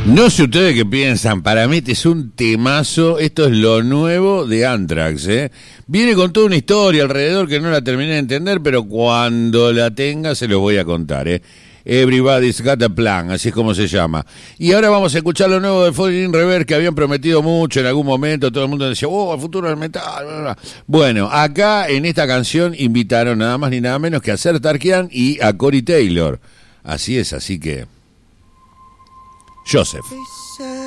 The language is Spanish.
No sé ustedes qué piensan, para mí este es un temazo, esto es lo nuevo de Anthrax, ¿eh? Viene con toda una historia alrededor que no la terminé de entender, pero cuando la tenga se los voy a contar, ¿eh? Everybody's Got a Plan, así es como se llama. Y ahora vamos a escuchar lo nuevo de Falling in Reverse, que habían prometido mucho en algún momento, todo el mundo decía, el futuro del metal, bla, bla. Bueno, acá en esta canción invitaron nada más ni nada menos que a Serj Tankian y a Corey Taylor. Así es, así que... Joseph.